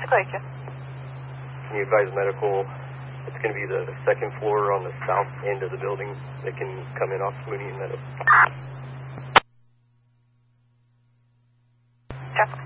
Glacier. Can you advise medical? It's going to be the second floor on the south end of the building. They can come in off Mooney and Meadow. Check.